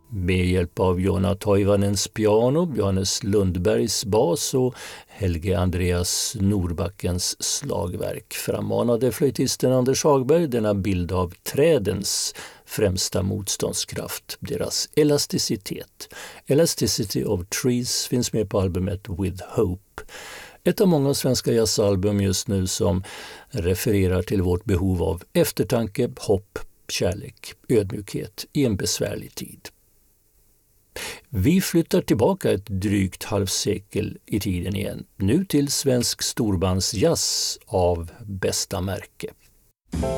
med hjälp av Joona Toivonens piano, Johannes Lundbergs bas och Helge Andreas Norbackens slagverk frammanade flöjtisten Anders Hagberg denna bild av trädens främsta motståndskraft, deras elasticitet. Elasticity of Trees finns med på albumet With Hope. Ett av många svenska jazzalbum just nu som refererar till vårt behov av eftertanke, hopp, kärlek, ödmjukhet i en besvärlig tid. Vi flyttar tillbaka ett drygt halvsekel i tiden igen, nu till svensk storbandsjazz av bästa märke.